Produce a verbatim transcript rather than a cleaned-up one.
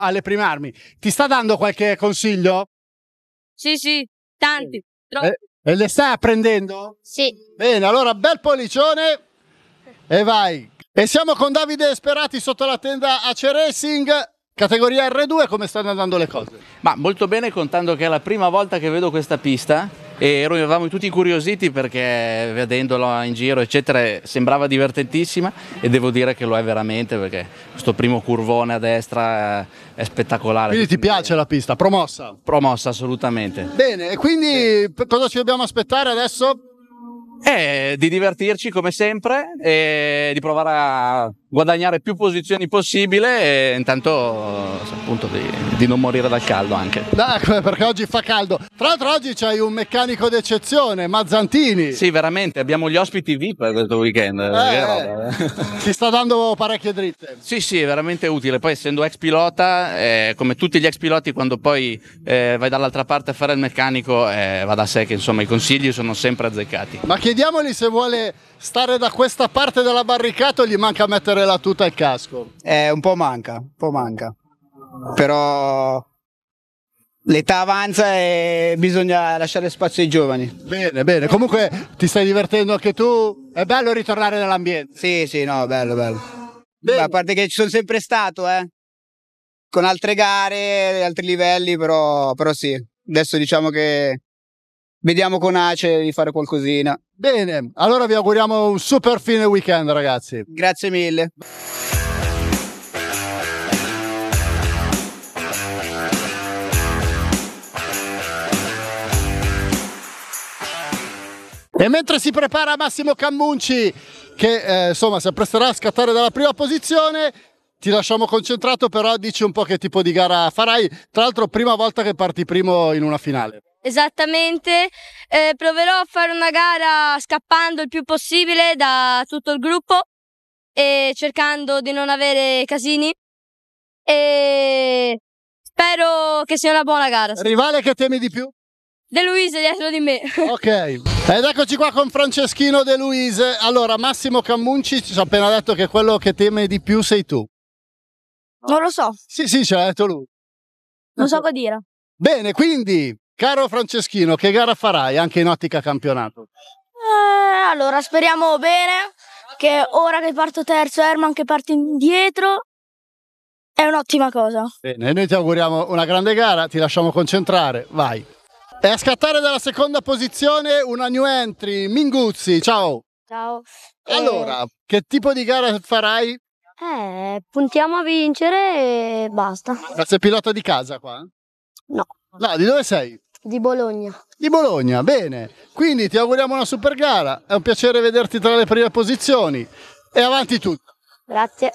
alle prime armi. Ti sta dando qualche consiglio? Sì, sì, tanti. Troppi. E, e le stai apprendendo? Sì. Bene, allora bel pollicione e vai. E siamo con Davide Sperati sotto la tenda A C E Racing, categoria R due, come stanno andando le cose? Ma molto bene, contando che è la prima volta che vedo questa pista e eravamo tutti incuriositi perché vedendola in giro eccetera sembrava divertentissima e devo dire che lo è veramente, perché questo primo curvone a destra è spettacolare. Quindi ti piace la pista, promossa? Promossa, assolutamente. Bene, e quindi sì. Cosa ci dobbiamo aspettare adesso? Eh, di divertirci come sempre e di provare a guadagnare più posizioni possibile e intanto appunto di, di non morire dal caldo anche. Ecco, perché oggi fa caldo. Tra l'altro oggi c'hai un meccanico d'eccezione, Mazzantini. Sì, veramente, abbiamo gli ospiti V I P questo weekend. Eh, ti sta dando parecchie dritte. Sì, sì, è veramente utile. Poi essendo ex pilota, eh, come tutti gli ex piloti, quando poi eh, vai dall'altra parte a fare il meccanico, eh, va da sé che insomma i consigli sono sempre azzeccati. Ma chiediamogli se vuole stare da questa parte della barricata o gli manca mettere la tuta e il casco. Eh, un po' manca, un po' manca. Però l'età avanza e bisogna lasciare spazio ai giovani. Bene, bene. Comunque ti stai divertendo anche tu? È bello ritornare nell'ambiente. Sì, sì, no, bello, bello. Beh, a parte che ci sono sempre stato, eh. Con altre gare, altri livelli, però, però sì. Adesso diciamo che vediamo con A C E di fare qualcosina. Bene, allora vi auguriamo un super fine weekend, ragazzi. Grazie mille. E mentre si prepara Massimo Cammunci, che eh, insomma si appresterà a scattare dalla prima posizione, ti lasciamo concentrato, però dici un po' che tipo di gara farai. Tra l'altro prima volta che parti primo in una finale. Esattamente, eh, proverò a fare una gara scappando il più possibile da tutto il gruppo e cercando di non avere casini e spero che sia una buona gara. Rivale che temi di più? De Luise dietro di me. Ok, ed eccoci qua con Franceschino De Luise. Allora, Massimo Cammunci ci ha appena detto che quello che teme di più sei tu. Non lo so. Sì, sì, ce l'ha detto lui. Non so cosa dire. Bene, quindi, caro Franceschino, che gara farai anche in ottica campionato? Eh, allora, speriamo bene, che ora che parto terzo, Herman che parte indietro, è un'ottima cosa. Bene, noi ti auguriamo una grande gara, ti lasciamo concentrare, vai. E a scattare dalla seconda posizione una new entry, Minguzzi, ciao. Ciao. Allora, eh... che tipo di gara farai? Eh, puntiamo a vincere e basta. Ma sei pilota di casa qua? No. No, di dove sei? Di Bologna. Di Bologna, bene. Quindi ti auguriamo una super gara, è un piacere vederti tra le prime posizioni e avanti tutto. Grazie.